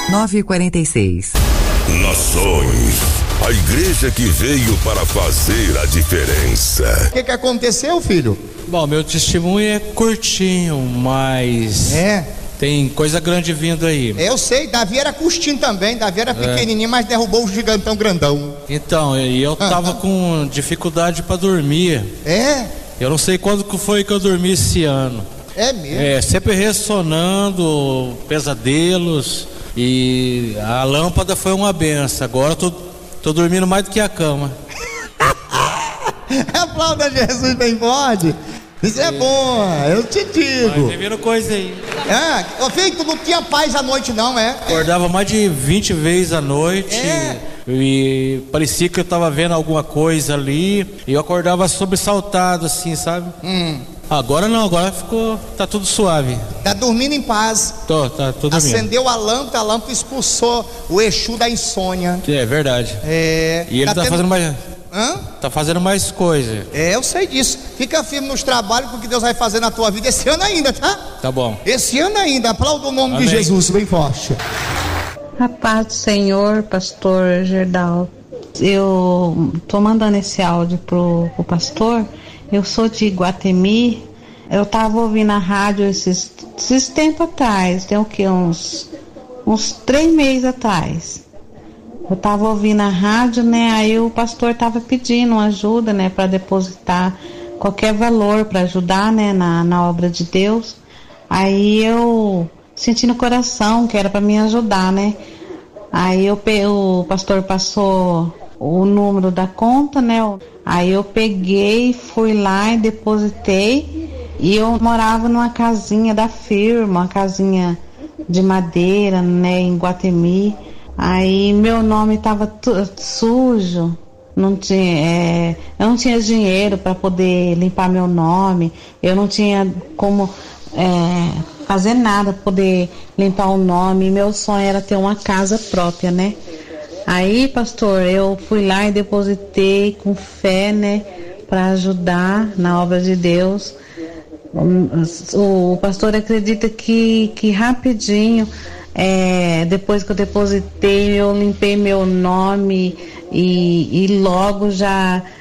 9h46. Nações, a igreja que veio para fazer a diferença. O que aconteceu, filho? Bom, meu testemunho é curtinho, mas tem coisa grande vindo aí. Eu sei, Davi era curtinho também, Davi era pequenininho, mas derrubou o gigantão grandão. Então, eu tava com dificuldade para dormir. Eu não sei quando que foi que eu dormi esse ano. É mesmo? Sempre ressonando, pesadelos, e a lâmpada foi uma benção. Agora eu tô dormindo mais do que a cama. Aplauda Jesus bem forte. Isso é bom, eu te digo. Mas tem coisa aí. Filho, tu não tinha paz à noite não, Acordava mais de 20 vezes à noite. E parecia que eu tava vendo alguma coisa ali. E eu acordava sobressaltado assim, sabe? Agora não, agora tá tudo suave. Tá dormindo em paz. Tá tudo dormindo. Acendeu a lâmpada expulsou o Exu da insônia. É verdade. E ele tá fazendo mais... Tá fazendo mais coisa. Eu sei disso. Fica firme nos trabalhos, porque Deus vai fazer na tua vida esse ano ainda, tá? Tá bom. Esse ano ainda, aplauda o nome de Jesus bem forte. A paz do Senhor, pastor Gerdau. Eu tô mandando esse áudio pro pastor. Eu sou de Iguatemi. Eu tava ouvindo a rádio esses tempos atrás. Tem o que? Uns 3 meses atrás. Eu tava ouvindo a rádio, né? Aí o pastor tava pedindo ajuda, né? Para depositar qualquer valor para ajudar, né? Na obra de Deus. Aí eu senti no coração que era para me ajudar, né? Aí o pastor passou o número da conta, né? Aí eu peguei, fui lá e depositei. E eu morava numa casinha da firma, uma casinha de madeira, né? Em Iguatemi. Aí meu nome estava sujo, eu não tinha dinheiro para poder limpar meu nome, eu não tinha como fazer nada para poder limpar o nome. Meu sonho era ter uma casa própria, né? Aí, pastor, eu fui lá e depositei com fé, né, para ajudar na obra de Deus. O pastor acredita que rapidinho, depois que eu depositei, eu limpei meu nome e logo já